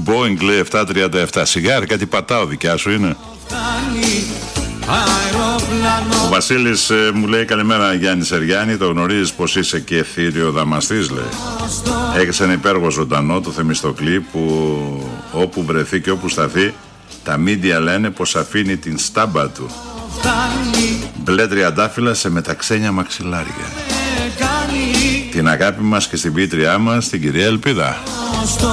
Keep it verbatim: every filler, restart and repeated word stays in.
Boeing λέει επτακόσια τριάντα επτά. Σιγάρι, κάτι πατάω, δικιά σου είναι. Ο Βασίλης ε, μου λέει καλημέρα Γιάννη Σεριάννη. Το γνωρίζεις πως είσαι και θήριο δαμαστής, λέει. Έχεις ένα υπέργο ζωντανό, το Θεμιστοκλή, που όπου βρεθεί και όπου σταθεί τα μίντια λένε πως αφήνει την στάμπα του. Μπλε τριαντάφυλλα σε μεταξένια μαξιλάρια. Την αγάπη μας και στην πίτριά μας, την κυρία Ελπίδα.